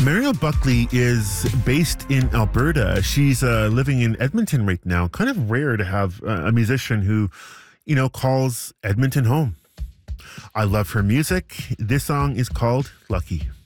Mariel Buckley is based in Alberta. She's living in Edmonton right now. Kind of rare to have a musician who, calls Edmonton home. I love her music. This song is called Lucky.